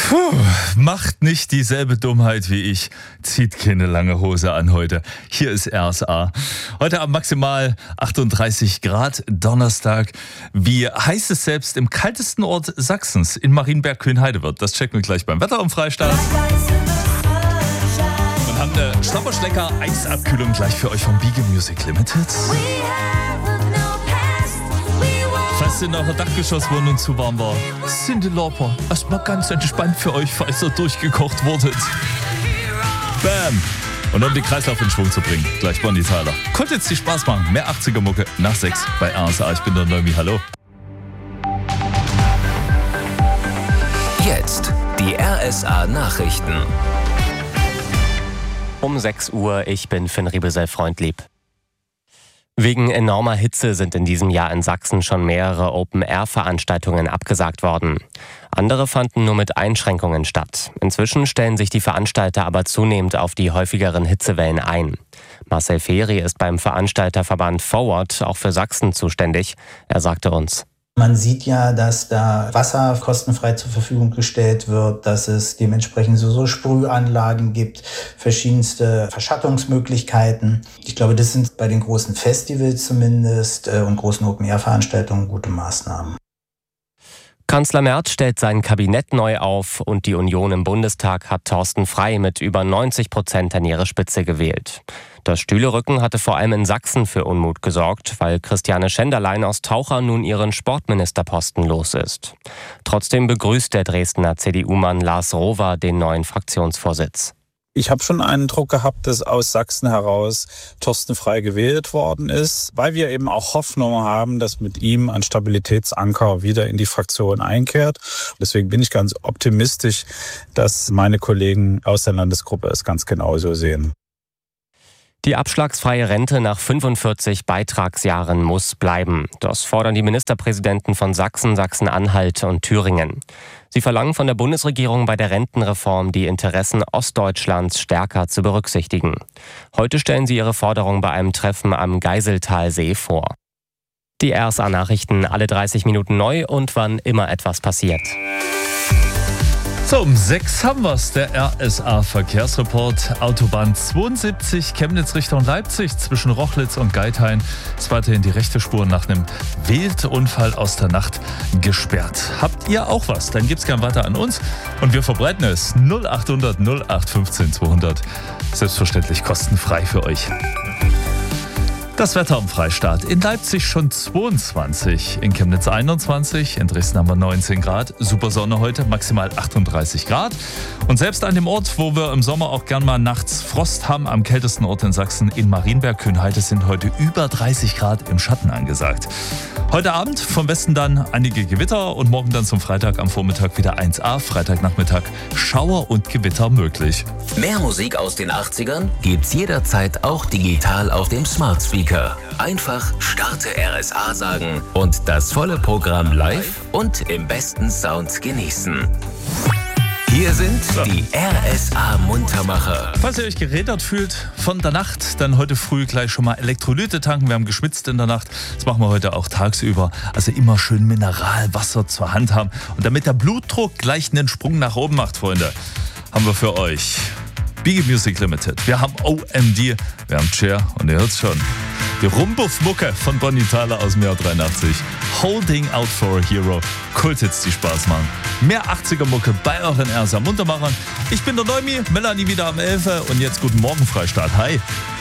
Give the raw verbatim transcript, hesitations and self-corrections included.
Puh, macht nicht dieselbe Dummheit wie ich. Zieht keine lange Hose an heute. Hier ist R S A. Heute am maximal achtunddreißig Grad, Donnerstag. Wie heiß es selbst im kaltesten Ort Sachsens, in Marienberg-Kühnheide wird. Das checken wir gleich beim Wetter am Freistaat. Und haben eine Schnapperschlecker-Eisabkühlung gleich für euch vom Beagle Music Limited. Falls in eurer Dachgeschosswohnung zu warm war, Cyndi Lauper, erstmal ganz entspannt für euch, falls ihr durchgekocht wurdet. Bam! Und um den Kreislauf in Schwung zu bringen, gleich Bonnie Tyler. Konnte jetzt die Spaß machen. Mehr achtziger-Mucke nach sechs bei R S A. Ich bin der Neumi. Hallo. Jetzt die R S A-Nachrichten. Um sechs Uhr, ich bin Finn Riebesell-Freundlieb. Wegen enormer Hitze sind in diesem Jahr in Sachsen schon mehrere Open-Air-Veranstaltungen abgesagt worden. Andere fanden nur mit Einschränkungen statt. Inzwischen stellen sich die Veranstalter aber zunehmend auf die häufigeren Hitzewellen ein. Marcel Feri ist beim Veranstalterverband Forward auch für Sachsen zuständig. Er sagte uns: Man sieht ja, dass da Wasser kostenfrei zur Verfügung gestellt wird, dass es dementsprechend so, so Sprühanlagen gibt, verschiedenste Verschattungsmöglichkeiten. Ich glaube, das sind bei den großen Festivals zumindest äh, und großen Open-Air-Veranstaltungen gute Maßnahmen. Kanzler Merz stellt sein Kabinett neu auf und die Union im Bundestag hat Thorsten Frey mit über neunzig Prozent an ihre Spitze gewählt. Das Stühlerücken hatte vor allem in Sachsen für Unmut gesorgt, weil Christiane Schenderlein aus Taucher nun ihren Sportministerposten los ist. Trotzdem begrüßt der Dresdner C D U-Mann Lars Rohwer den neuen Fraktionsvorsitz. Ich habe schon einen Druck gehabt, dass aus Sachsen heraus Thorsten Frey gewählt worden ist, weil wir eben auch Hoffnung haben, dass mit ihm ein Stabilitätsanker wieder in die Fraktion einkehrt. Deswegen bin ich ganz optimistisch, dass meine Kollegen aus der Landesgruppe es ganz genauso sehen. Die abschlagsfreie Rente nach fünfundvierzig Beitragsjahren muss bleiben. Das fordern die Ministerpräsidenten von Sachsen, Sachsen-Anhalt und Thüringen. Sie verlangen von der Bundesregierung bei der Rentenreform, die Interessen Ostdeutschlands stärker zu berücksichtigen. Heute stellen sie ihre Forderung bei einem Treffen am Geiseltalsee vor. Die R S A-Nachrichten alle dreißig Minuten neu und wann immer etwas passiert. So, um sechs haben wir's, der R S A-Verkehrsreport. Autobahn zweiundsiebzig, Chemnitz Richtung Leipzig, zwischen Rochlitz und Geithain ist weiterhin die rechte Spur nach einem Wildunfall aus der Nacht gesperrt. Habt ihr auch was? Dann gibt's gern weiter an uns und wir verbreiten es. null achthundert null acht fünfzehn zweihundert. Selbstverständlich kostenfrei für euch. Das Wetter am Freistaat. In Leipzig schon zweiundzwanzig, in Chemnitz einundzwanzig, in Dresden haben wir neunzehn Grad. Super Sonne heute, maximal achtunddreißig Grad. Und selbst an dem Ort, wo wir im Sommer auch gern mal nachts Frost haben, am kältesten Ort in Sachsen, in Marienberg-Kühnheide, sind heute über dreißig Grad im Schatten angesagt. Heute Abend vom Westen dann einige Gewitter und morgen dann zum Freitag am Vormittag wieder eins A, Freitagnachmittag Schauer und Gewitter möglich. Mehr Musik aus den achtzigern gibt's jederzeit auch digital auf dem Smart Speaker. Einfach Starte R S A sagen und das volle Programm live und im besten Sound genießen. Hier sind die R S A-Muntermacher. Falls ihr euch gerädert fühlt von der Nacht, dann heute früh gleich schon mal Elektrolyte tanken. Wir haben geschwitzt in der Nacht. Das machen wir heute auch tagsüber. Also immer schön Mineralwasser zur Hand haben. Und damit der Blutdruck gleich einen Sprung nach oben macht, Freunde, haben wir für euch Beagle Music Limited. Wir haben O M D, wir haben Cher und ihr hört's schon. Die Rumbuff-Mucke von Bonnie Tyler aus dem Jahr dreiundachtzig. Holding Out for a Hero. Kulthits, die Spaß machen. Mehr achtziger-Mucke bei euren R S A-Muntermachern. Ich bin der Neumi, Melanie wieder am elf und jetzt guten Morgen, Freistaat. Hi.